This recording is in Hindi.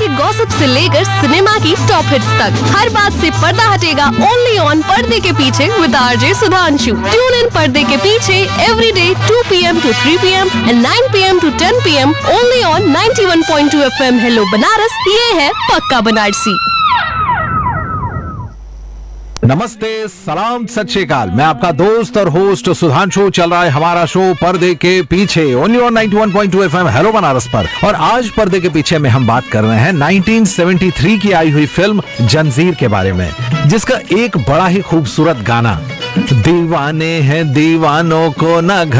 गॉसिप से लेकर सिनेमा की टॉप हिट्स तक, हर बात से पर्दा हटेगा ओनली ऑन पर्दे के पीछे with RJ Sudhanshu. Tune in पर्दे के पीछे every day 2 PM to 3 PM and 9 PM to 10 PM only on 91.2 FM hello Banaras. ये है पक्का बनारसी। नमस्ते, सलाम, सत श्री अकाल। मैं आपका दोस्त और होस्ट सुधांशु। चल रहा है हमारा शो पर्दे के पीछे only on 91.2 FM hello Banaras पर। और आज पर्दे के पीछे में हम बात कर रहे हैं 1973 की आई हुई फिल्म जंजीर के बारे में, जिसका एक बड़ा ही खूबसूरत गाना, दीवाने हैं दीवानों को न घर